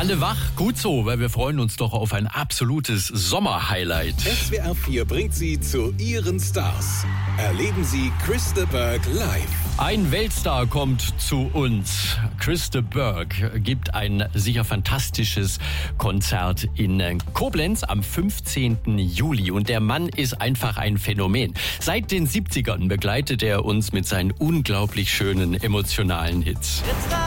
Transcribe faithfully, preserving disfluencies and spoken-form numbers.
Alle wach, gut so, weil wir freuen uns doch auf ein absolutes Sommerhighlight. S W R vier bringt Sie zu Ihren Stars. Erleben Sie Chris de Burgh live. Ein Weltstar kommt zu uns. Chris de Burgh gibt ein sicher fantastisches Konzert in Koblenz am fünfzehnten Juli. Und der Mann ist einfach ein Phänomen. Seit den siebzigern begleitet er uns mit seinen unglaublich schönen, emotionalen Hits.